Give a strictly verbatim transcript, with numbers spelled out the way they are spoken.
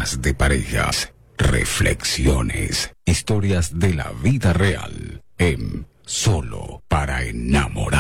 Temas de parejas, reflexiones, historias de la vida real en Solo para enamorar.